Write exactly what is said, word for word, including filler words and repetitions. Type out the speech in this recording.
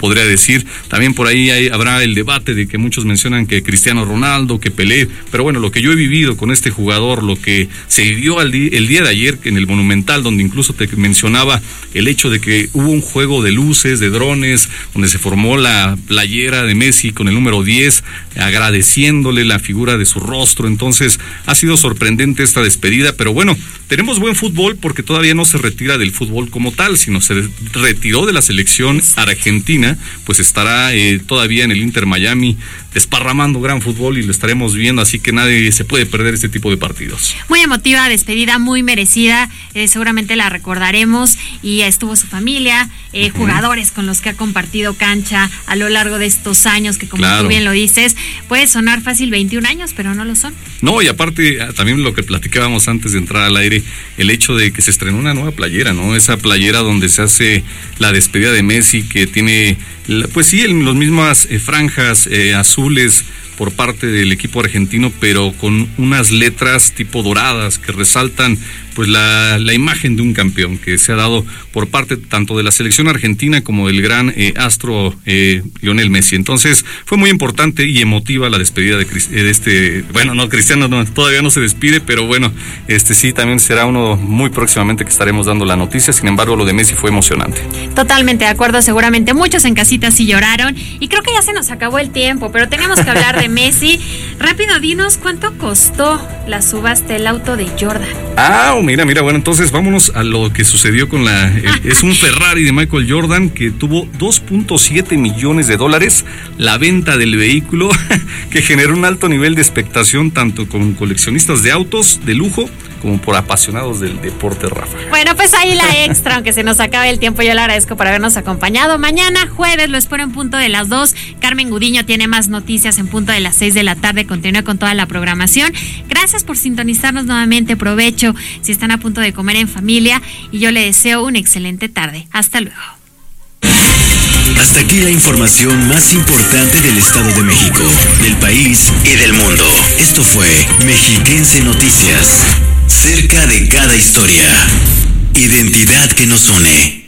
podría decir. También por ahí hay, habrá el debate de que muchos mencionan que Cristiano Ronaldo, que Pelé, pero bueno, lo que yo he vivido con este jugador, lo que se vivió al di- el día de ayer en el Monumental, donde incluso te mencionaba el hecho de que hubo un juego de luces, de drones, donde se formó la playera de Messi con el número diez, agradeciéndole la figura de su rostro. Entonces ha sido sorprendente esta despedida, pero bueno, tenemos buen fútbol porque todavía no se retira del fútbol como tal, sino se retiró de la selección argentina, pues estará eh, todavía en el Inter Miami desparramando gran fútbol y lo estaremos viendo, así que nadie se puede perder este tipo de partidos. Muy emotiva despedida, muy merecida, eh, seguramente la recordaremos, y estuvo su familia, eh, uh-huh. jugadores con los que ha compartido cancha a lo largo de estos años, que como claro. tú bien lo dices, puede sonar fácil veintiún años, pero no lo son. No, y aparte también lo que platicábamos antes de entrar al aire, el hecho de que se estrenó una nueva playera, ¿no? Esa playera donde se hace la despedida de Messi, que tiene, pues sí, las mismas eh, franjas eh, azules por parte del equipo argentino, pero con unas letras tipo doradas que resaltan pues la, la imagen de un campeón que se ha dado por parte tanto de la selección argentina como del gran eh, astro eh, Lionel Messi. Entonces fue muy importante y emotiva la despedida de, de este, bueno, no, Cristiano no, todavía no se despide, pero bueno, este sí también será uno muy próximamente que estaremos dando la noticia. Sin embargo, lo de Messi fue emocionante. Totalmente de acuerdo, seguramente muchos en casita sí lloraron, y creo que ya se nos acabó el tiempo, pero tenemos que hablar de Messi. Rápido, dinos cuánto costó la subasta del auto de Jordan. Ah, mira, mira, bueno, entonces vámonos a lo que sucedió con la... Eh, es un Ferrari de Michael Jordan que tuvo dos punto siete millones de dólares la venta del vehículo, que generó un alto nivel de expectación tanto con coleccionistas de autos de lujo como por apasionados del deporte, Rafa. Bueno, pues ahí la extra, aunque se nos acabe el tiempo, yo le agradezco por habernos acompañado. Mañana, jueves, lo espero en punto de las dos. Carmen Gudiño tiene más noticias en punto de las seis de la tarde. Continúa con toda la programación. Gracias por sintonizarnos nuevamente. Provecho si están a punto de comer en familia, y yo le deseo una excelente tarde. Hasta luego. Hasta aquí la información más importante del Estado de México, del país y del mundo. Esto fue Mexiquense Noticias. Cerca de cada historia. Identidad que nos une.